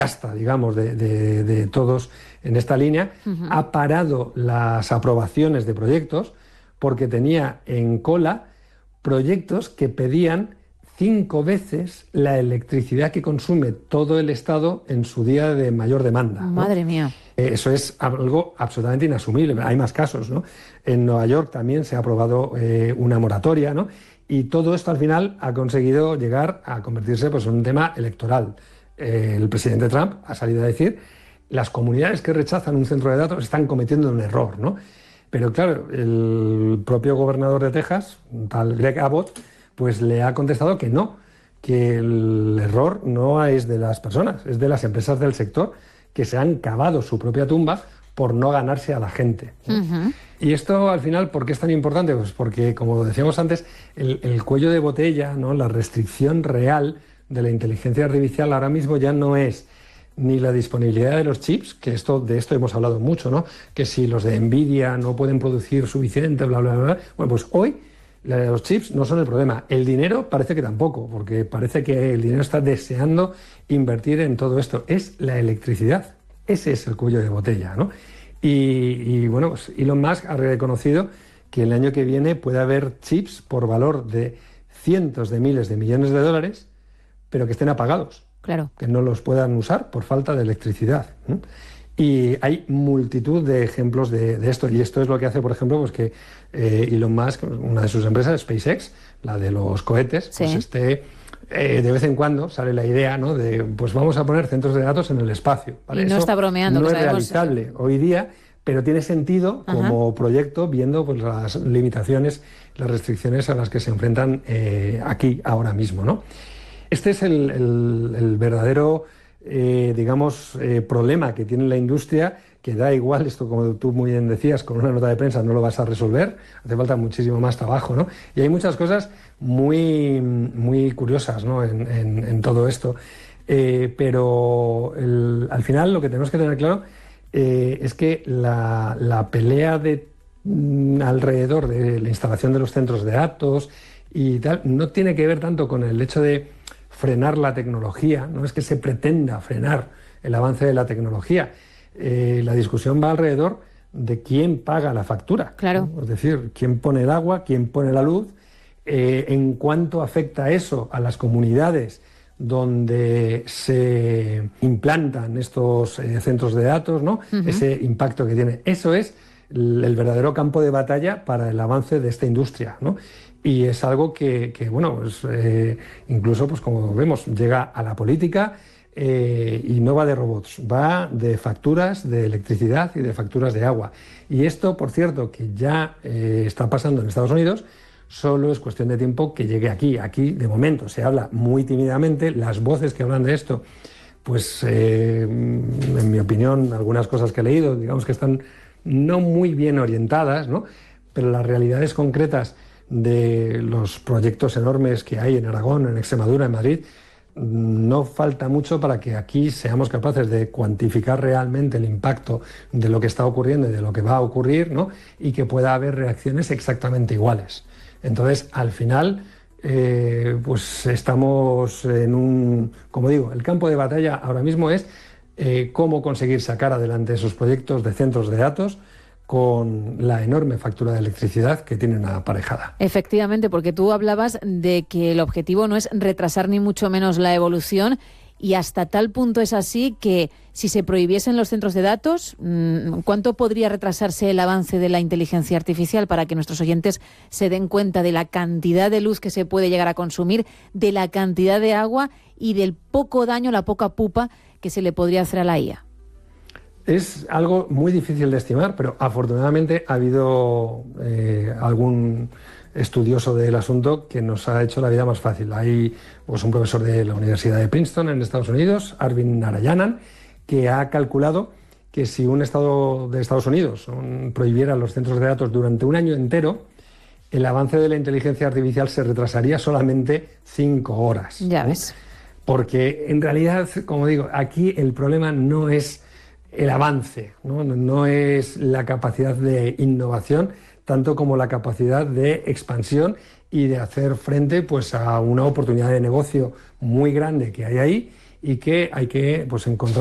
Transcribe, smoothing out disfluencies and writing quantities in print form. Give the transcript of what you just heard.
casta, digamos, de todos en esta línea, ha parado las aprobaciones de proyectos porque tenía en cola proyectos que pedían 5 veces la electricidad que consume todo el Estado en su día de mayor demanda, ¿no? Madre mía. Eso es algo absolutamente inasumible. Hay más casos, ¿no? En Nueva York también se ha aprobado una moratoria, ¿no? Y todo esto al final ha conseguido llegar a convertirse pues, en un tema electoral. El presidente Trump ha salido a decir las comunidades que rechazan un centro de datos están cometiendo un error, ¿no? Pero claro, el propio gobernador de Texas, tal Greg Abbott, pues le ha contestado que no, que el error no es de las personas, es de las empresas del sector que se han cavado su propia tumba por no ganarse a la gente, ¿no? Y esto al final, ¿por qué es tan importante? Pues porque, como decíamos antes, el cuello de botella, ¿no? La restricción real de la inteligencia artificial ahora mismo ya no es ni la disponibilidad de los chips, que de esto hemos hablado mucho, ¿no? Que si los de Nvidia no pueden producir suficiente, bla, bla, bla. Bueno, pues hoy los chips no son el problema. El dinero parece que tampoco, porque parece que el dinero está deseando invertir en todo esto. Es la electricidad. Ese es el cuello de botella, ¿no? Y bueno, pues Elon Musk ha reconocido que el año que viene puede haber chips por valor de cientos de miles de millones de dólares, pero que estén apagados. Claro. Que no los puedan usar por falta de electricidad, ¿no? Y hay multitud de ejemplos de esto. Y esto es lo que hace, por ejemplo, pues que Elon Musk, una de sus empresas, SpaceX, la de los cohetes, sí, pues de vez en cuando sale la idea, ¿no? De pues vamos a poner centros de datos en el espacio, ¿vale? Y no eso está bromeando. No que es sabemos... realizable hoy día, pero tiene sentido como proyecto, viendo pues, las limitaciones, las restricciones a las que se enfrentan aquí, ahora mismo, ¿no? Este es el verdadero, digamos, problema que tiene la industria, que da igual, esto como tú muy bien decías, con una nota de prensa no lo vas a resolver, hace falta muchísimo más trabajo, ¿no? Y hay muchas cosas muy, muy curiosas, ¿no? en todo esto. Pero al final lo que tenemos que tener claro es que la pelea alrededor de la instalación de los centros de datos y tal, no tiene que ver tanto con el hecho de frenar la tecnología, no es que se pretenda frenar el avance de la tecnología. La discusión va alrededor de quién paga la factura. Claro. ¿no? Es decir, quién pone el agua, quién pone la luz, en cuánto afecta eso a las comunidades donde se implantan estos centros de datos, ¿no? Ese impacto que tiene. Eso es el verdadero campo de batalla para el avance de esta industria, ¿no? Y es algo que bueno, pues, incluso, pues como vemos, llega a la política y no va de robots, va de facturas de electricidad y de facturas de agua. Y esto, por cierto, que ya está pasando en Estados Unidos, solo es cuestión de tiempo que llegue aquí. Aquí, de momento, se habla muy tímidamente. Las voces que hablan de esto, pues, en mi opinión, algunas cosas que he leído, digamos que están no muy bien orientadas, ¿no? Pero las realidades concretas de los proyectos enormes que hay en Aragón, en Extremadura, en Madrid, no falta mucho para que aquí seamos capaces de cuantificar realmente el impacto de lo que está ocurriendo y de lo que va a ocurrir, ¿no? Y que pueda haber reacciones exactamente iguales. Entonces, al final, pues estamos en como digo, el campo de batalla ahora mismo es cómo conseguir sacar adelante esos proyectos de centros de datos con la enorme factura de electricidad que tienen aparejada. Efectivamente, porque tú hablabas de que el objetivo no es retrasar ni mucho menos la evolución, y hasta tal punto es así que si se prohibiesen los centros de datos, ¿cuánto podría retrasarse el avance de la inteligencia artificial, para que nuestros oyentes se den cuenta de la cantidad de luz que se puede llegar a consumir, de la cantidad de agua y del poco daño, la poca pupa que se le podría hacer a la IA? Es algo muy difícil de estimar, pero afortunadamente ha habido algún estudioso del asunto que nos ha hecho la vida más fácil. Hay pues, un profesor de la Universidad de Princeton en Estados Unidos, Arvind Narayanan, que ha calculado que si un estado de Estados Unidos prohibiera los centros de datos durante un año entero, el avance de la inteligencia artificial se retrasaría solamente 5 horas. Ya ves. Porque en realidad, como digo, aquí el problema no es el avance, no es la capacidad de innovación, tanto como la capacidad de expansión y de hacer frente pues, a una oportunidad de negocio muy grande que hay ahí y que hay que pues encontrar